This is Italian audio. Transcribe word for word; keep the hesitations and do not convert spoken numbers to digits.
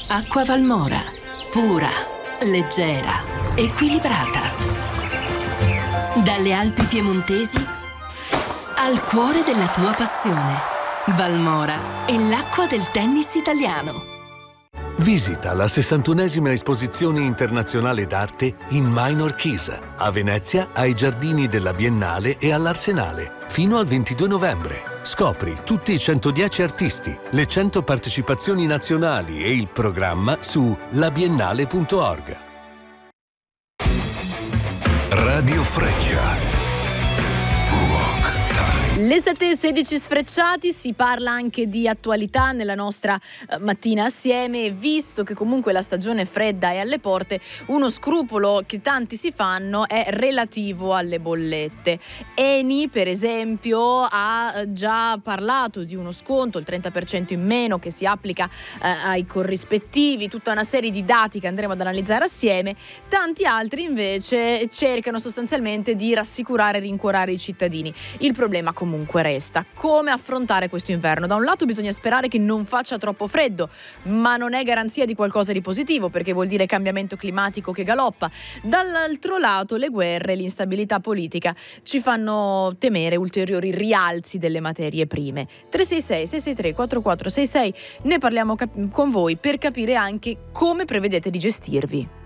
Acqua Valmora, pura, leggera, equilibrata. Dalle Alpi piemontesi al cuore della tua passione. Valmora è l'acqua del tennis italiano. Visita la sessantunesima esposizione internazionale d'arte in Minor Chisa, a Venezia, ai giardini della Biennale e all'Arsenale, fino al ventidue novembre. Scopri tutti i centodieci artisti, le cento partecipazioni nazionali e il programma su labiennale punto org. Radio Freccia. Le sette e sedici sfrecciati, si parla anche di attualità nella nostra eh, mattina assieme, visto che comunque la stagione fredda è alle porte. Uno scrupolo che tanti si fanno è relativo alle bollette. Eni, per esempio, ha già parlato di uno sconto, il trenta per cento in meno, che si applica eh, ai corrispettivi, tutta una serie di dati che andremo ad analizzare assieme. Tanti altri invece cercano sostanzialmente di rassicurare e rincuorare i cittadini. Il problema comunque comunque resta. Come affrontare questo inverno? Da un lato bisogna sperare che non faccia troppo freddo, ma non è garanzia di qualcosa di positivo, perché vuol dire cambiamento climatico che galoppa. Dall'altro lato le guerre e l'instabilità politica ci fanno temere ulteriori rialzi delle materie prime. tre sei sei sei sei tre quattro quattro sei sei, ne parliamo cap- con voi per capire anche come prevedete di gestirvi.